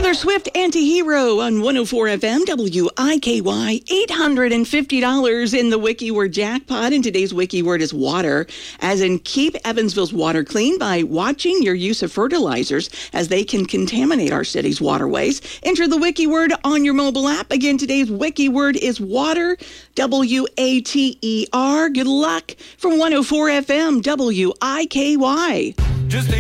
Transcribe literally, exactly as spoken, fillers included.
Taylor Swift, Anti-Hero on one oh four F M, W I K Y. eight hundred fifty dollars in the Wiki Word jackpot, and today's Wiki Word is water, as in keep Evansville's water clean by watching your use of fertilizers, as they can contaminate our city's waterways. Enter the Wiki Word on your mobile app. Again, today's Wiki Word is water, W A T E R. Good luck from one oh four F M, W I K Y. Just